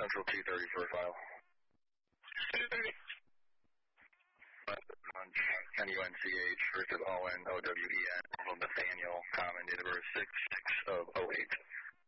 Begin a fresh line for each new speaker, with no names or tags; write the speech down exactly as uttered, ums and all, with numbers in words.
Central two thirty for a file.
two thirty.
N U N C H versus O N O W E N from Nathaniel, common date of birth six